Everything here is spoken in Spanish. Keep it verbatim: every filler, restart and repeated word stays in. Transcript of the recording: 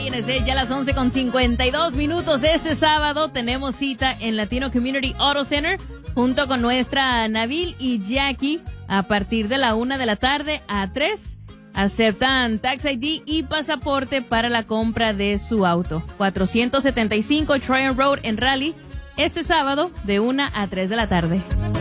Ya a las once con cincuenta y dos minutos este sábado tenemos cita en Latino Community Auto Center junto con nuestra Nabil y Jackie a partir de la una de la tarde a tres. Aceptan Tax I D y pasaporte para la compra de su auto. cuatrocientos setenta y cinco Tryon Road en Raleigh este sábado de una a tres de la tarde.